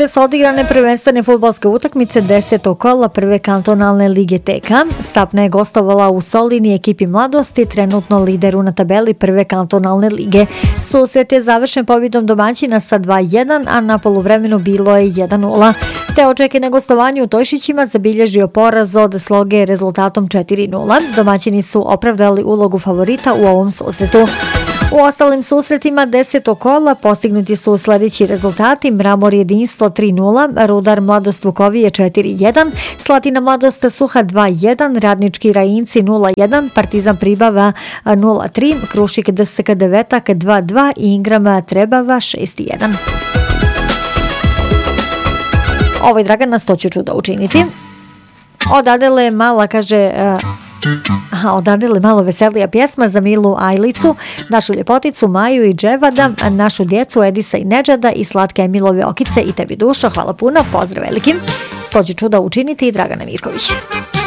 Juče su odigrane prvenstvene fudbalske utakmice 10. kola prve kantonalne lige TK. Sapna je gostovala u Solini ekipi Mladosti, trenutno lideru na tabeli prve kantonalne lige. Susret je završen pobjedom domaćina sa 2-1, a na poluvremenu bilo je 1-0. Teoček je na gostovanju u Tojšićima zabilježio poraz od Sloge rezultatom 4-0. Domaćini su opravdali ulogu favorita u ovom susretu. U ostalim susretima 10. kola postignuti su sljedeći rezultati: Mramor Jedinstvo 3-0, Rudar Mladost Vukovije 4-1, Slatina Mladost Suha 2-1, Radnički Rajinci 0-1, Partizan Pribava 0-3, Krušik DSK Devetak 2-2 i Ingram Trebava 6-1. Ovo je Dragana, to ću čudo učiniti. Odadele mala, kaže... Odadele malo veselija pjesma za Milu Ajlicu, našu ljepoticu Maju i Dževada, našu djecu Edisa i Nedžada i slatke Emilove okice i tebi dušo. Hvala puno, pozdrav velikim. To ću čudo učiniti i Dragana Mirković.